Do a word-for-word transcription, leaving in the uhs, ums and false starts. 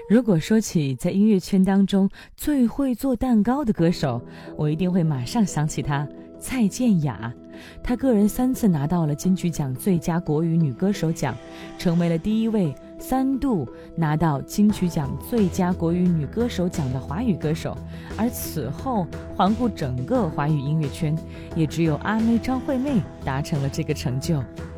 如果说起在音乐圈当中最会做蛋糕的歌手，我一定会马上想起她，蔡健雅。她个人三次拿到了金曲奖最佳国语女歌手奖，成为了第一位三度拿到金曲奖最佳国语女歌手奖的华语歌手。而此后环顾整个华语音乐圈，也只有阿妹张惠妹达成了这个成就。